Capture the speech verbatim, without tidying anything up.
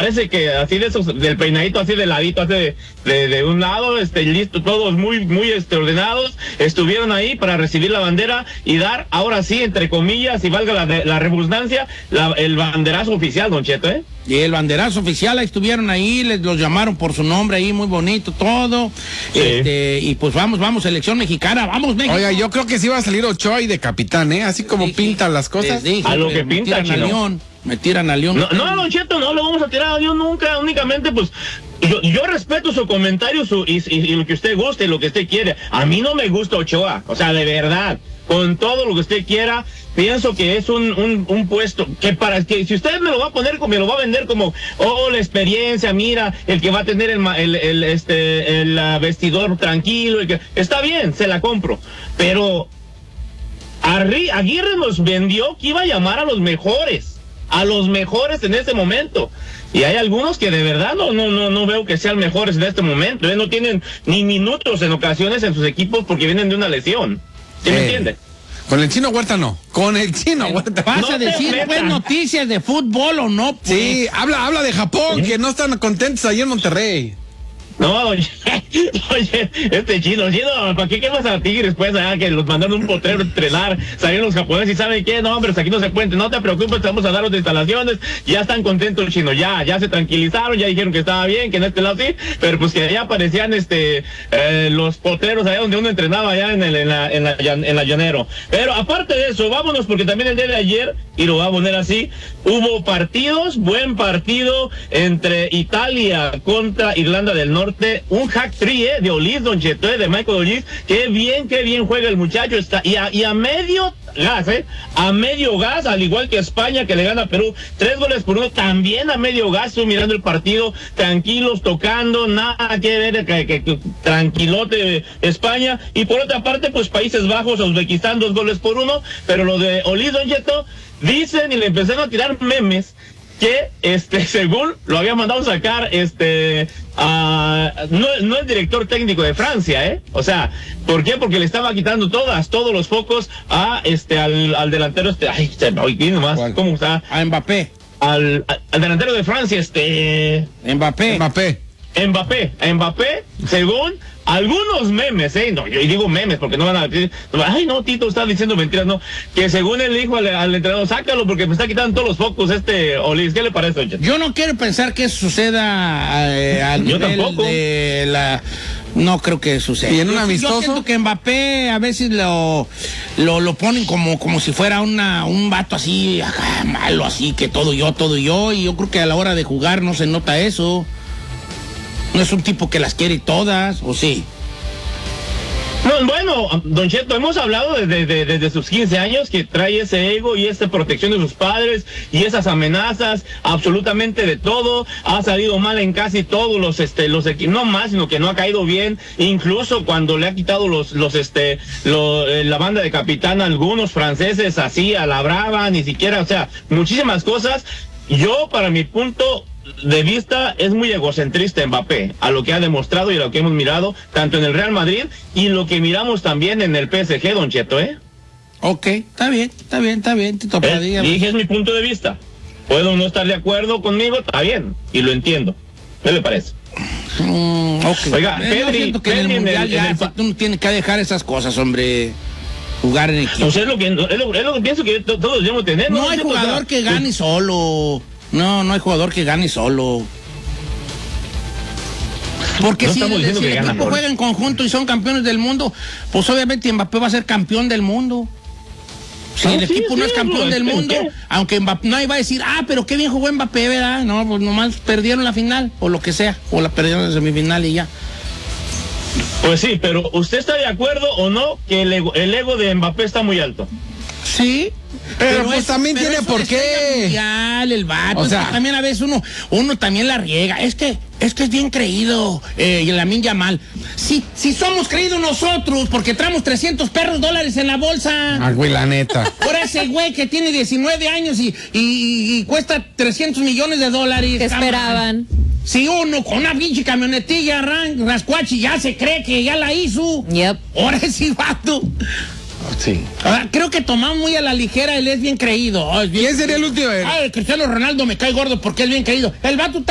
parece que así de esos, del peinadito así de ladito, así de, de, de un lado, este, listo, todos muy, muy este, ordenados, estuvieron ahí para recibir la bandera y dar, ahora sí, entre comillas, y valga la, la redundancia, la, el banderazo oficial, Don Cheto, ¿eh? Y el banderazo oficial, ahí estuvieron ahí, les los llamaron por su nombre ahí, muy bonito todo. Sí. Este, y pues vamos, vamos, selección mexicana, vamos México. Oiga, yo creo que sí va a salir Ochoa y de capitán, ¿eh? Así como sí, pintan sí. las cosas. Dije, a lo que pinta, me tiran a León, me tiran a León. No, no, Don Cheto, no lo vamos a tirar a León nunca, únicamente pues... Yo, yo respeto su comentario su, y, y, y lo que usted guste, lo que usted quiere. A mí no me gusta Ochoa, o sea, de verdad, con todo lo que usted quiera, pienso que es un, un, un puesto que para que si usted me lo va a poner, me lo va a vender como, oh, la experiencia, mira, el que va a tener el, el, el este, el uh, vestidor tranquilo, el que, está bien, se la compro, pero Arri, Aguirre nos vendió que iba a llamar a los mejores, a los mejores en ese momento. Y hay algunos que de verdad no no no no veo que sean mejores en este momento. ¿eh? No tienen ni minutos en ocasiones en sus equipos porque vienen de una lesión. ¿Sí eh, me entiende? Con el Chino Huerta no. Con el Chino Huerta. ¿Vas no a decir pues, noticias de fútbol o no? Pues? Sí, habla, habla de Japón, ¿sí? Que no están contentos ahí en Monterrey. No, oye, oye, este chino, chino, ¿para qué quemas a Tigres? Pues, ah, que los mandaron un potrero a entrenar, salieron los japoneses y ¿saben qué? No, hombre, aquí no se puente, no te preocupes, te vamos a dar las instalaciones, ya están contentos los chinos, ya, ya se tranquilizaron, ya dijeron que estaba bien, que en este lado sí, pero pues que allá aparecían este, eh, los potreros allá donde uno entrenaba allá en el, en la, en la, en la llanero. Pero aparte de eso, vámonos, porque también el día de ayer, y lo voy a poner así, hubo partidos, buen partido entre Italia contra Irlanda del Norte. Un hack tri eh, de Olís, Don Cheto, eh, de Michael Olís, qué bien, qué bien juega el muchacho, está, y a, y a medio gas, eh, a medio gas, al igual que España que le gana a Perú, tres goles por uno, también a medio gas, estoy mirando el partido, tranquilos, tocando, nada que ver, que, que, que, tranquilote España, y por otra parte, pues Países Bajos, Uzbekistán, dos goles por uno, pero lo de Olís, Don Cheto, dicen y le empezaron a tirar memes, que este según lo había mandado sacar este uh, no, no el director técnico de Francia, eh o sea, ¿por qué? Porque le estaba quitando todas todos los focos a este al, al delantero este ay se me oí nomás cómo está a Mbappé al, al, al delantero de Francia este Mbappé Mbappé Mbappé a Mbappé según algunos memes, eh, no, yo digo memes porque no van a decir, ay no, Tito está diciendo mentiras, no, que según él dijo al, al entrenador, sácalo porque me está quitando todos los focos este Olís, ¿qué le parece, Don Cheto? Yo no quiero pensar que eso suceda eh, al yo nivel tampoco. de la... No creo que suceda. ¿Y en un yo, amistoso? Yo siento que Mbappé a veces lo, lo, lo ponen como, como si fuera una, un vato así, ajá, malo, así, que todo yo, todo yo, y yo creo que a la hora de jugar no se nota eso. No es un tipo que las quiere todas, ¿o sí? No, bueno, Don Cheto, hemos hablado desde, desde, desde sus quince años que trae ese ego y esa protección de sus padres y esas amenazas, absolutamente de todo. Ha salido mal en casi todos los, este, los equipos, no más, sino que no ha caído bien, incluso cuando le ha quitado los, los, este, lo, eh, la banda de capitán a algunos franceses así, a la brava, ni siquiera, o sea, muchísimas cosas. Yo, para mi punto de vista, es muy egocentrista Mbappé, a lo que ha demostrado y a lo que hemos mirado, tanto en el Real Madrid y lo que miramos también en el P S G, Don Cheto, ¿eh? Ok, está bien, está bien, está bien, Tito Padilla. Eh, dije, es mi punto de vista. Puedo no estar de acuerdo conmigo, está bien, y lo entiendo. ¿Qué le parece? Mm, ok. Oiga, eh, Pedri, yo siento que Pedri en el Mundial en el, ya en el... tú no tienes que dejar esas cosas, hombre. Jugar en equipo. Pues es lo que, es lo, es lo que pienso que todos debemos tener. No, no hay jugador sea, que gane pues... solo. No, no hay jugador que gane solo. Porque no si, el, si el equipo juega en conjunto y son campeones del mundo, pues obviamente Mbappé va a ser campeón del mundo. Si no, el sí, equipo sí, no es campeón no, del mundo, ¿qué? Aunque Mbappé no iba a decir, ah, pero qué bien jugó Mbappé, ¿verdad? No, pues nomás perdieron la final, o lo que sea, o la perdieron en semifinal y ya. Pues sí, pero ¿usted está de acuerdo o no que el ego, el ego de Mbappé está muy alto? Sí. Pero, pero pues es, también pero tiene por qué. Mundial, el vato, o sea, también a veces uno, uno también la riega. Es que, es que es bien creído, eh, y Lamine Yamal. Si, si somos creídos nosotros, porque traemos trescientos perros dólares en la bolsa. Ah, güey, la neta. Por ese güey que tiene diecinueve años y, y, y cuesta trescientos millones de dólares. ¿Qué esperaban? Si uno con una pinche camionetilla, ran, rascuachi, ya se cree que ya la hizo. Yep. Ahora ese vato. Sí. Ahora, creo que tomamos muy a la ligera, él es bien creído. Oh, es bien ¿Quién sería el último? Ay, Cristiano Ronaldo me cae gordo porque es bien creído. El vato